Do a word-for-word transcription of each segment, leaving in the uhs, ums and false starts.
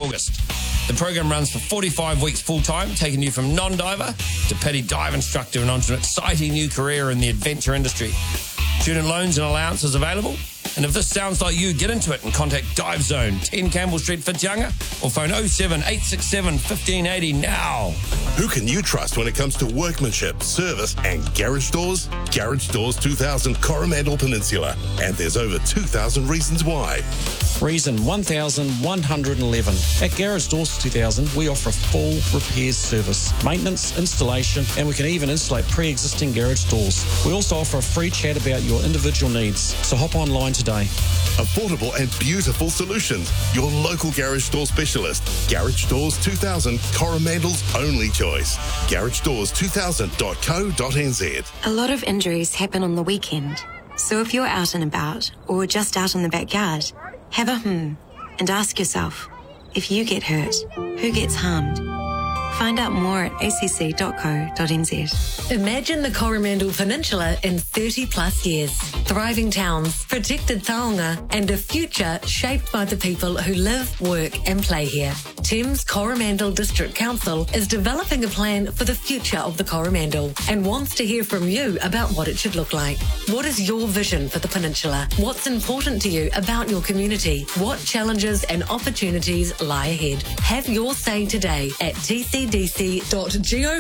August. The program runs for forty-five weeks full-time, taking you from non-diver to petty dive instructor and onto an exciting new career in the adventure industry. Student loans and allowances available. And if this sounds like you, get into it and contact Dive Zone, ten Campbell Street, Whitianga, or phone oh seven, eight six seven, one five eight oh now. Who can you trust when it comes to workmanship, service, and garage doors? Garage Doors two thousand Coromandel Peninsula. And there's over two thousand reasons why. Reason one thousand one hundred eleven. At Garage Doors two thousand, we offer a full repairs service, maintenance, installation, and we can even install pre-existing garage doors. We also offer a free chat about your individual needs, so hop online today. Affordable and beautiful solutions. Your local garage door specialist. Garage Doors two thousand, Coromandel's only choice. garage doors two thousand dot co dot n z. A lot of injuries happen on the weekend. So if you're out and about, or just out in the backyard, have a hmm and ask yourself, if you get hurt, who gets harmed? Find out more at a c c dot co dot n z. Imagine the Coromandel Peninsula in thirty plus years. Thriving towns, protected taonga, and a future shaped by the people who live, work and play here. Thames Coromandel District Council is developing a plan for the future of the Coromandel and wants to hear from you about what it should look like. What is your vision for the peninsula? What's important to you about your community? What challenges and opportunities lie ahead? Have your say today at t c d c dot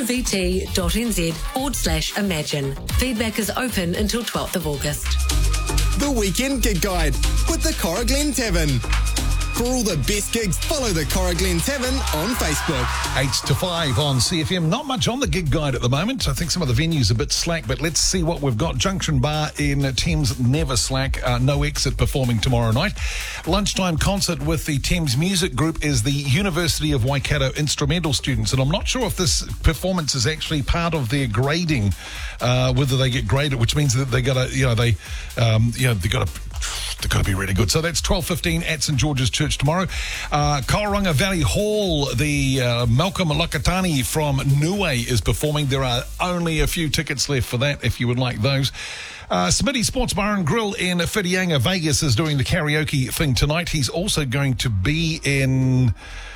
govt dot n z forward slash imagine. Feedback is open until twelfth of August. The Weekend Gig Guide with the Cora Glen Tavern. For all the best gigs, follow the Cora Glen Tavern on Facebook. eight to five on C F M. Not much on the gig guide at the moment. I think some of the venues are a bit slack, but let's see what we've got. Junction Bar in Thames, never slack. Uh, no Exit performing tomorrow night. Lunchtime concert with the Thames Music Group is the University of Waikato instrumental students, and I'm not sure if this performance is actually part of their grading, uh, whether they get graded, which means that they got to, you know, they, um, you know, they got to. They've got to be really good. So that's twelve fifteen at St George's Church tomorrow. Uh, Kauranga Valley Hall, the uh, Malcolm Lakatani from Niue is performing. There are only a few tickets left for that if you would like those. Uh, Smitty Sports Bar and Grill in Whitianga, Vegas is doing the karaoke thing tonight. He's also going to be in...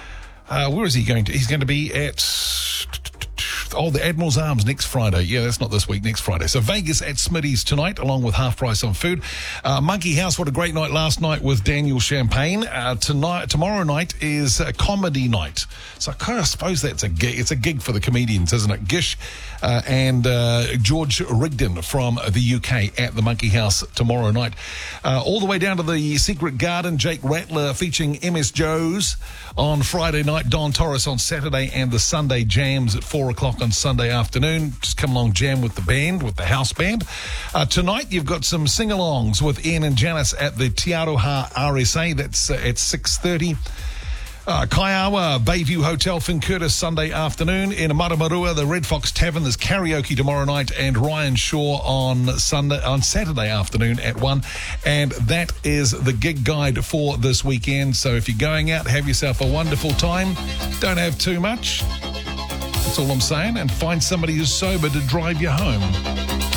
Uh, where is he going to? He's going to be at... Oh, the Admiral's Arms next Friday. Yeah, that's not this week, next Friday. So Vegas at Smitty's tonight, along with half price on food. Uh, Monkey House, what a great night last night with Daniel Champagne. Uh, tonight, tomorrow night is a comedy night. So I kind of suppose that's a gig. It's a gig for the comedians, isn't it? Gish uh, and uh, George Rigdon from the U K at the Monkey House tomorrow night. Uh, all the way down to the Secret Garden, Jake Rattler featuring M S Joes on Friday night, Don Torres on Saturday, and the Sunday Jams at four o'clock on Sunday afternoon. Just come along, jam with the band, with the house band. Uh, tonight, you've got some sing-alongs with Ian and Janice at the Te Aroha R S A. That's uh, at six thirty. Uh, Kaiawa Bayview Hotel, Finn Curtis, Sunday afternoon. In Maramarua, the Red Fox Tavern, there's karaoke tomorrow night, and Ryan Shaw on Sunday, on Saturday afternoon at one. And that is the gig guide for this weekend. So if you're going out, have yourself a wonderful time. Don't have too much. That's all I'm saying. And find somebody who's sober to drive you home.